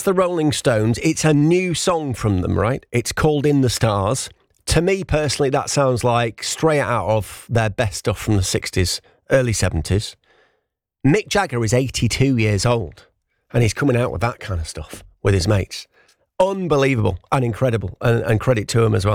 the Rolling Stones. It's a new song from them, right? It's called In the Stars. To me, personally, that sounds like straight out of their best stuff from the 60s, early 70s. Mick Jagger is 82 years old, and he's coming out with that kind of stuff with his mates. Unbelievable and incredible, and credit to him as well.